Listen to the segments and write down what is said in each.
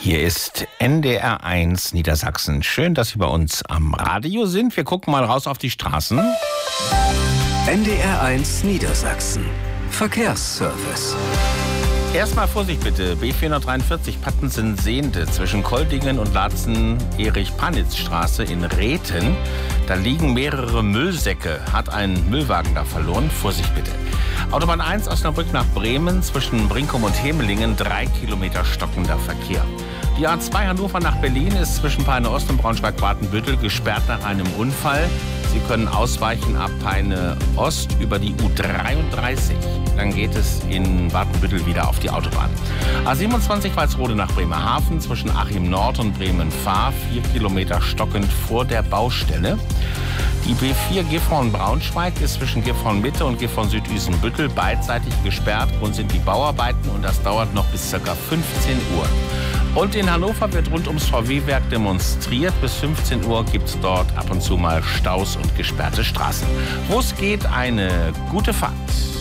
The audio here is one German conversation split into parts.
Hier ist NDR 1 Niedersachsen. Schön, dass Sie bei uns am Radio sind. Wir gucken mal raus auf die Straßen. NDR 1 Niedersachsen. Verkehrsservice. Erstmal Vorsicht bitte. B443 Pattensen-Sehnde zwischen Koldingen und Laatzen-Erich-Panitz-Straße in Rethen. Da liegen mehrere Müllsäcke. Hat ein Müllwagen da verloren. Vorsicht bitte. Autobahn 1 Osnabrück nach Bremen zwischen Brinkum und Hemelingen 3 Kilometer stockender Verkehr. Die A2 Hannover nach Berlin ist zwischen Peine Ost und Braunschweig-Watenbüttel gesperrt nach einem Unfall. Sie können ausweichen ab Peine Ost über die U33. Dann geht es in Watenbüttel wieder auf die Autobahn. A27 Walsrode nach Bremerhaven zwischen Achim Nord und Bremen-Fahr 4 Kilometer stockend vor der Baustelle. Die B4 Gifhorn-Braunschweig ist zwischen Gifhorn-Mitte und Gifhorn-Süd-Isenbüttel beidseitig gesperrt. Grund sind die Bauarbeiten und das dauert noch bis ca. 15 Uhr. Und in Hannover wird rund ums VW-Werk demonstriert. Bis 15 Uhr gibt es dort ab und zu mal Staus und gesperrte Straßen. Wo es geht, eine gute Fahrt.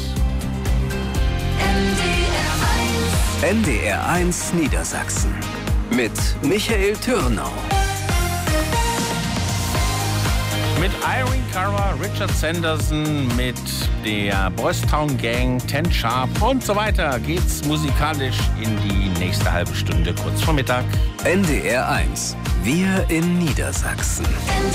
NDR 1 Niedersachsen mit Michael Türnau. Mit Irene Cara, Richard Sanderson, mit der Boys Town Gang, Ten Sharp und so weiter geht's musikalisch in die nächste halbe Stunde kurz vor Mittag. NDR 1. Wir in Niedersachsen.